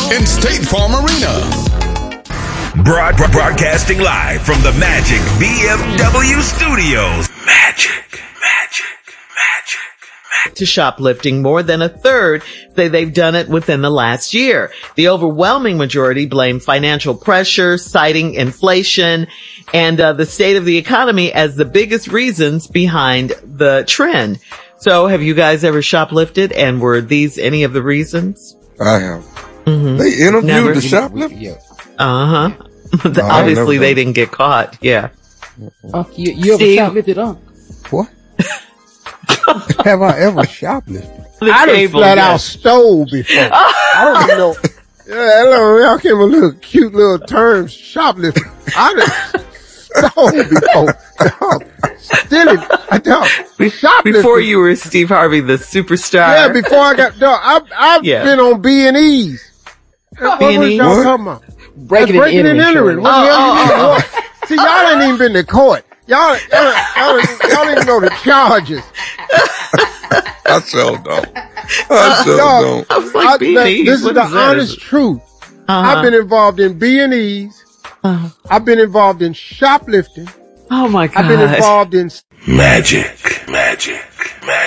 in State Farm Arena. Broadcasting live from the Magic BMW Studios. Magic. To shoplifting, more than a third say they've done it within the last year. The overwhelming majority blame financial pressure, citing inflation, and the state of the economy as the biggest reasons behind the trend. So have you guys ever shoplifted, and were these any of the reasons? I have. Mm-hmm. They interviewed the shoplifter? Yeah. Uh-huh. Obviously they didn't get caught. Yeah. You ever shoplifted, huh? What? Have I ever shoplifted? I done flat out stole before. I don't even know. Yeah, hello, y'all came a little cute little term, shoplifting. I done stole before. Stealing. Shoplifting. Before you were Steve Harvey, the superstar. Yeah, before I got done. I've been on B&E's. What was y'all talking about? Breaking and entering. See, y'all ain't even been to court. Y'all don't even know the charges. I so don't. I was like, B&E's. This is the honest truth. I've been involved in B&E's. I've been involved in shoplifting. Oh my God. I've been involved in Magic.